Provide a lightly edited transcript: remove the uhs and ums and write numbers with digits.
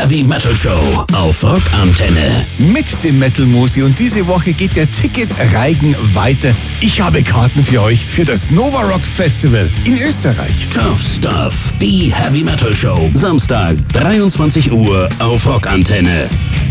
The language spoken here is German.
Heavy Metal Show auf Rockantenne. Mit dem Metal Musi, und diese Woche geht der Ticketreigen weiter. Ich habe Karten für euch für das Nova Rock Festival in Österreich. Tough Stuff, die Heavy Metal Show. Samstag, 23 Uhr auf Rockantenne.